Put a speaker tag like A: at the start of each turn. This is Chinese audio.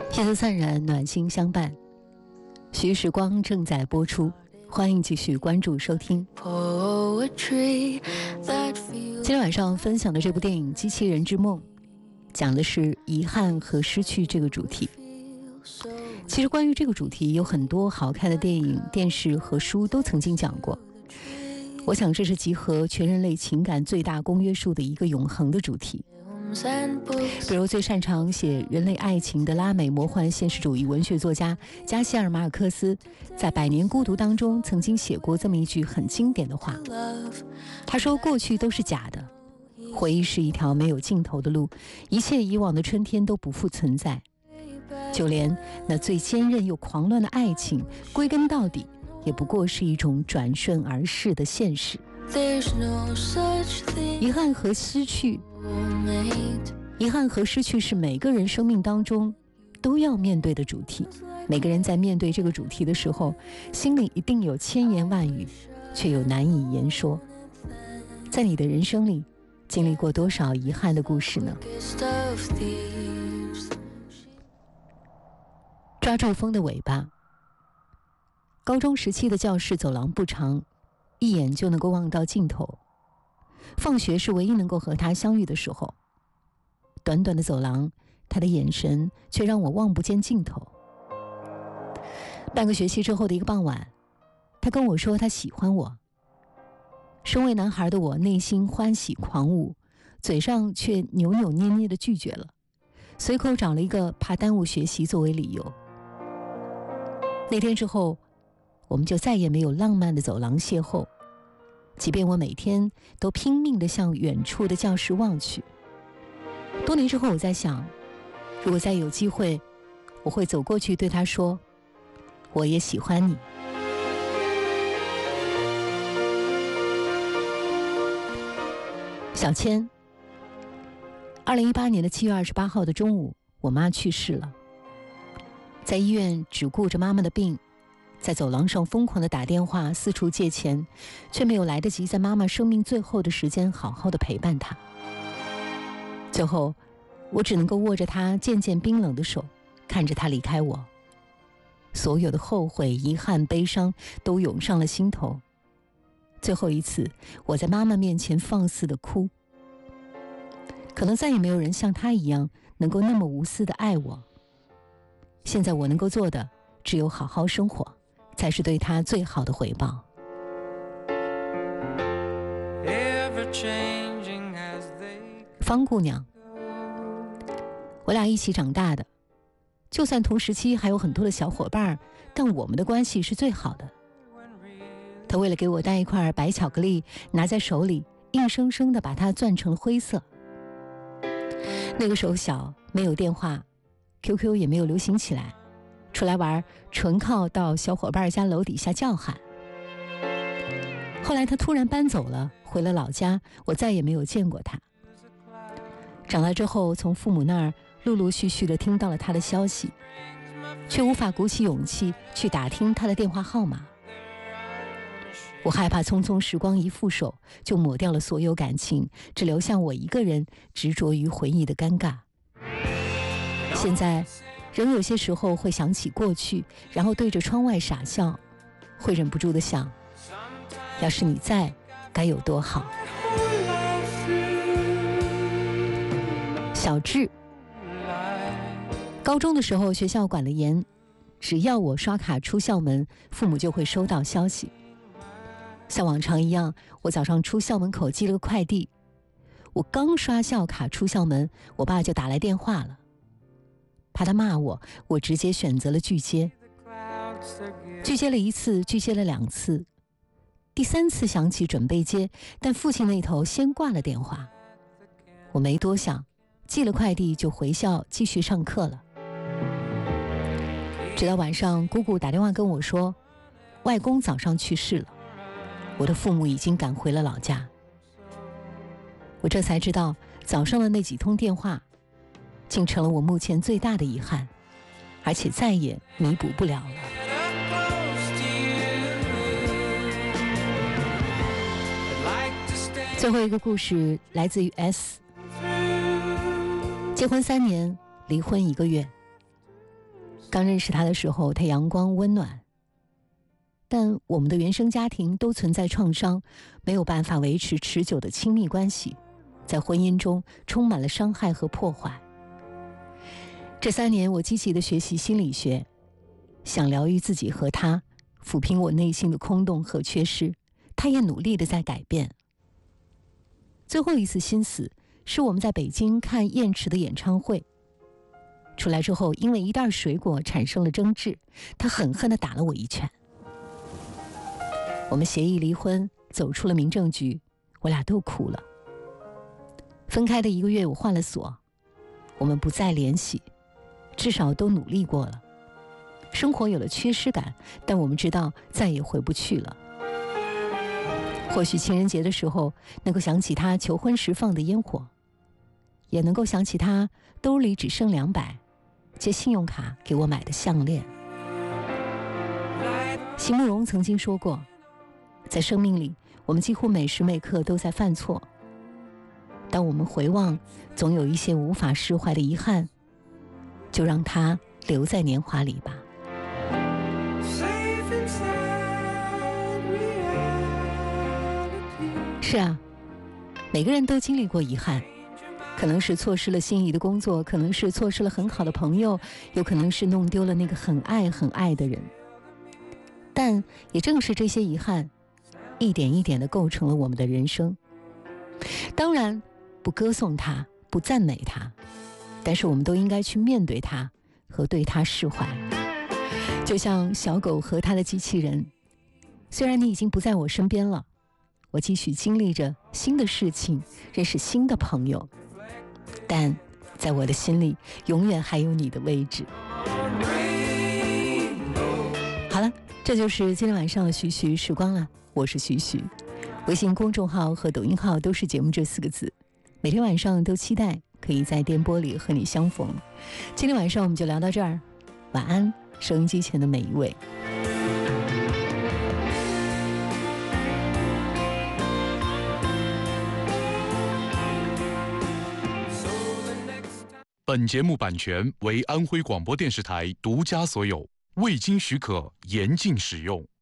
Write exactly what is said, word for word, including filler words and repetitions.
A: 夜色灿然，暖心相伴。徐时光正在播出，欢迎继续关注收听。今天晚上分享的这部电影《机器人之梦》，讲的是遗憾和失去这个主题。其实关于这个主题，有很多好看的电影、电视和书都曾经讲过。我想这是集合全人类情感最大公约数的一个永恒的主题。比如最擅长写人类爱情的拉美魔幻现实主义文学作家加西尔马尔克斯，在《百年孤独》当中曾经写过这么一句很经典的话。他说，过去都是假的，回忆是一条没有尽头的路，一切以往的春天都不复存在，就连那最坚韧又狂乱的爱情，归根到底也不过是一种转瞬而逝的现实。遗憾和失去遗憾和失去是每个人生命当中都要面对的主题。每个人在面对这个主题的时候，心里一定有千言万语，却又难以言说。在你的人生里，经历过多少遗憾的故事呢？抓住风的尾巴。高中时期的教室走廊不长，一眼就能够望到尽头。放学是唯一能够和他相遇的时候。短短的走廊，他的眼神却让我望不见尽头。半个学期之后的一个傍晚，他跟我说他喜欢我。身为男孩的我内心欢喜狂舞，嘴上却扭扭捏捏地拒绝了，随口找了一个怕耽误学习作为理由。那天之后，我们就再也没有浪漫的走廊邂逅，即便我每天都拼命地向远处的教室望去。多年之后，我在想，如果再有机会，我会走过去对他说，我也喜欢你。小千。二零一八年的七月二十八号的中午，我妈去世了。在医院只顾着妈妈的病，在走廊上疯狂地打电话四处借钱，却没有来得及在妈妈生命最后的时间好好的陪伴她。最后我只能够握着她渐渐冰冷的手，看着她离开我。所有的后悔、遗憾、悲伤都涌上了心头。最后一次我在妈妈面前放肆的哭。可能再也没有人像她一样能够那么无私的爱我。现在我能够做的只有好好生活，才是对她最好的回报。方姑娘。我俩一起长大的，就算同时期还有很多的小伙伴，但我们的关系是最好的。她为了给我带一块白巧克力，拿在手里硬生生地把它攥成了灰色。那个时候小，没有电话， Q Q 也没有流行起来，出来玩纯靠到小伙伴家楼底下叫喊。后来她突然搬走了，回了老家，我再也没有见过她。长大之后，从父母那儿陆陆续续地听到了她的消息，却无法鼓起勇气去打听她的电话号码。我害怕匆匆时光一负手，就抹掉了所有感情，只留下我一个人执着于回忆的尴尬。现在人有些时候会想起过去，然后对着窗外傻笑，会忍不住地想，要是你在，该有多好。小智。高中的时候学校管得严，只要我刷卡出校门，父母就会收到消息。像往常一样，我早上出校门口寄了个快递，我刚刷校卡出校门，我爸就打来电话了。怕他骂我，我直接选择了拒接。拒接了一次，拒接了两次，第三次想起准备接，但父亲那头先挂了电话。我没多想，寄了快递就回校继续上课了。直到晚上，姑姑打电话跟我说，外公早上去世了，我的父母已经赶回了老家。我这才知道，早上的那几通电话竟成了我目前最大的遗憾，而且再也弥补不了了。最后一个故事来自于 S。 结婚三年，离婚一个月。 刚认识他的时候，他阳光温暖，但我们的原生家庭都存在创伤，没有办法维持持久的亲密关系，在婚姻中充满了伤害和破坏。这三年，我积极地学习心理学，想疗愈自己和他，抚平我内心的空洞和缺失。他也努力地在改变。最后一次心死是我们在北京看燕池的演唱会，出来之后因为一袋水果产生了争执，他狠狠地打了我一拳。我们协议离婚，走出了民政局，我俩都哭了。分开的一个月，我换了锁，我们不再联系，至少都努力过了。生活有了缺失感，但我们知道再也回不去了。或许情人节的时候能够想起他求婚时放的烟火，也能够想起他兜里只剩两百，借信用卡给我买的项链。席慕容曾经说过，在生命里我们几乎每时每刻都在犯错，当我们回望，总有一些无法释怀的遗憾，就让它留在年华里吧。是啊，每个人都经历过遗憾，可能是错失了心仪的工作，可能是错失了很好的朋友，有可能是弄丢了那个很爱很爱的人。但也正是这些遗憾，一点一点地构成了我们的人生。当然，不歌颂它，不赞美它，但是我们都应该去面对它和对它释怀。就像小狗和它的机器人，虽然你已经不在我身边了，我继续经历着新的事情，认识新的朋友，但在我的心里永远还有你的位置。好了，这就是今天晚上的徐徐时光了，我是徐徐，微信公众号和抖音号都是节目这四个字，每天晚上都期待可以在电波里和你相逢。今天晚上我们就聊到这儿，晚安，收音机前的每一位。
B: 本节目版权为安徽广播电视台独家所有，未经许可严禁使用。